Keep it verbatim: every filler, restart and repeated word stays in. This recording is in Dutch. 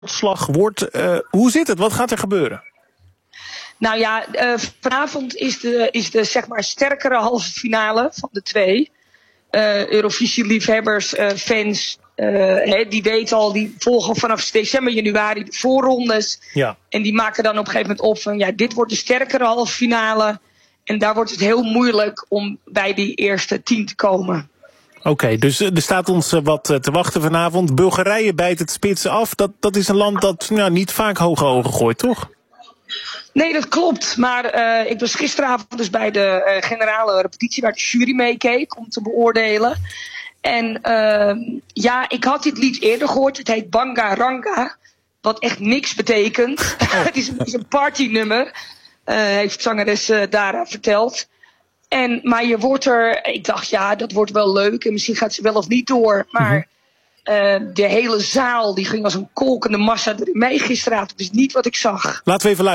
slag wordt. Uh, hoe zit het? Wat gaat er gebeuren? Nou ja, uh, vanavond is de, is de zeg maar sterkere halve finale van de twee. Uh, Eurovisie-liefhebbers, uh, fans, uh, he, die weten al, die volgen vanaf december, januari de voorrondes. Ja. En die maken dan op een gegeven moment op van, ja, dit wordt de sterkere halve finale. En daar wordt het heel moeilijk om bij die eerste tien te komen. Oké, okay, dus er staat ons wat te wachten vanavond. Bulgarije bijt het spitsen af. Dat, dat is een land dat nou, niet vaak hoge ogen gooit, toch? Nee, dat klopt. Maar uh, ik was gisteravond dus bij de uh, generale repetitie waar de jury meekeek om te beoordelen. En uh, ja, ik had dit lied eerder gehoord. Het heet Banga Ranga. Wat echt niks betekent. Oh. Het is, is een partynummer. Uh, heeft zangeres uh, Dara verteld. En, maar je wordt er, ik dacht ja, dat wordt wel leuk en misschien gaat ze wel of niet door. Maar mm-hmm. uh, de hele zaal die ging als een kolkende massa erin mee gisteravond. Dus niet wat ik zag. Laten we even luisteren.